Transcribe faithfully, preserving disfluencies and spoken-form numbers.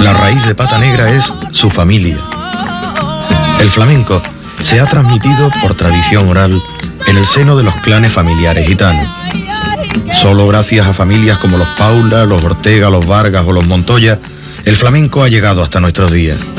La raíz de Pata Negra es su familia. El flamenco se ha transmitido por tradición oral en el seno de los clanes familiares gitanos. Solo gracias a familias como los Paula, los Ortega, los Vargas o los Montoya, el flamenco ha llegado hasta nuestros días.